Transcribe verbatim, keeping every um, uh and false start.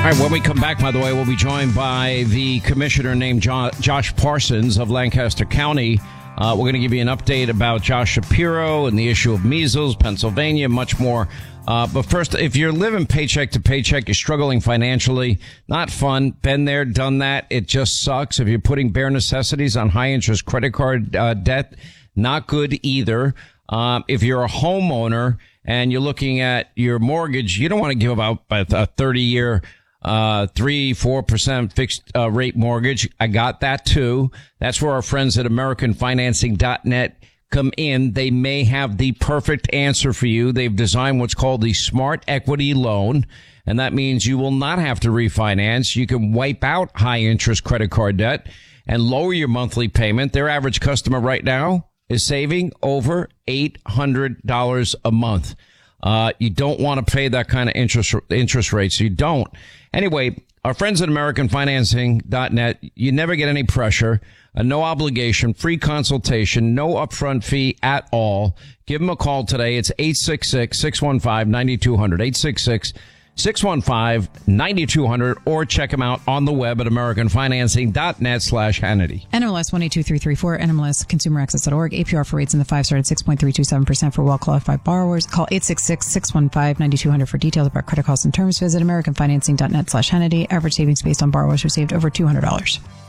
All right, when we come back, by the way, we'll be joined by the commissioner named jo- Josh Parsons of Lancaster County. Uh, we're going to give you an update about Josh Shapiro and the issue of measles, Pennsylvania, much more. Uh, but first, if you're living paycheck to paycheck, you're struggling financially, not fun. Been there, done that. It just sucks. If you're putting bare necessities on high interest credit card uh, debt, not good either. Um, if you're a homeowner and you're looking at your mortgage, you don't want to give out a thirty year Uh, three, four percent fixed uh, rate mortgage. I got that too. That's where our friends at American Financing dot net come in. They may have the perfect answer for you. They've designed what's called the Smart Equity Loan, and that means you will not have to refinance. You can wipe out high interest credit card debt and lower your monthly payment. Their average customer right now is saving over eight hundred dollars a month. Uh, you don't want to pay that kind of interest, interest rates. You don't. Anyway, our friends at American Financing dot net, you never get any pressure, a no obligation, free consultation, no upfront fee at all. Give them a call today. It's eight six six, six one five, nine two zero zero, eight six six, six one five, nine two zero zero, or check them out on the web at American Financing dot net slash Hannity. N M L S one eight two three three four, N M L S consumer access dot org. A P R for rates in the five started six point three two seven percent for well-qualified borrowers. Call eight six six, six one five, nine two zero zero for details about credit costs and terms. Visit American Financing dot net slash Hannity. Average savings based on borrowers who saved over two hundred dollars.